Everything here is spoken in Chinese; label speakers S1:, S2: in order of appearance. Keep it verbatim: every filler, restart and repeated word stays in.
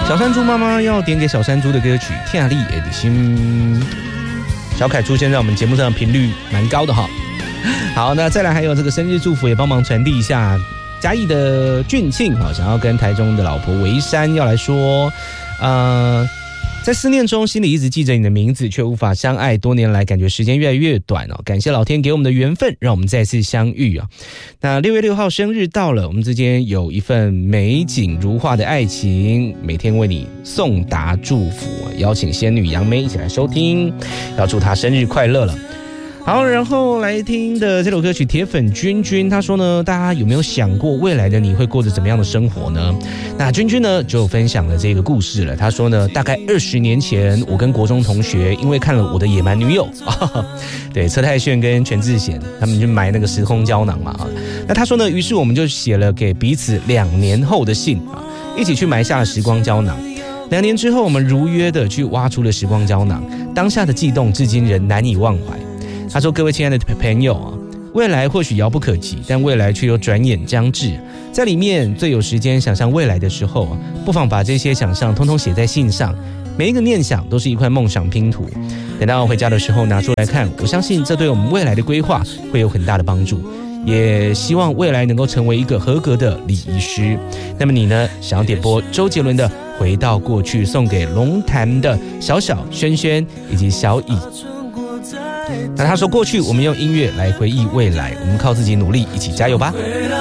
S1: 小山猪妈妈要点给小山猪的歌曲《天力爱的心》。小凯出现在我们节目上的频率蛮高的哈。好，那再来还有这个生日祝福也帮忙传递一下。嘉义的俊庆想要跟台中的老婆维山要来说，呃。在思念中，心里一直记着你的名字，却无法相爱。多年来，感觉时间越来越短哦。感谢老天给我们的缘分，让我们再次相遇啊！那六月六号生日到了，我们之间有一份美景如画的爱情，每天为你送达祝福。邀请仙女杨梅一起来收听，要祝她生日快乐了。好，然后来听的这首歌曲《铁粉君君》，他说呢，大家有没有想过未来的你会过着怎么样的生活呢？那君君呢就分享了这个故事了。他说呢，大概二十年前，我跟国中同学因为看了《我的野蛮女友》，对，车太铉跟全智贤他们就买那个时空胶囊嘛，那他说呢，于是我们就写了给彼此两年后的信啊，一起去埋下了时光胶囊。两年之后，我们如约的去挖出了时光胶囊，当下的悸动至今仍难以忘怀。他说：“各位亲爱的朋友啊，未来或许遥不可及，但未来却又转眼将至。在里面最有时间想象未来的时候啊，不妨把这些想象通通写在信上。每一个念想都是一块梦想拼图，等到回家的时候拿出来看，我相信这对我们未来的规划会有很大的帮助。也希望未来能够成为一个合格的礼仪师。那么你呢？想要点播周杰伦的《回到过去》，送给龙潭的小小、轩轩以及小乙。”那他说，过去我们用音乐来回忆未来，我们靠自己努力，一起加油吧。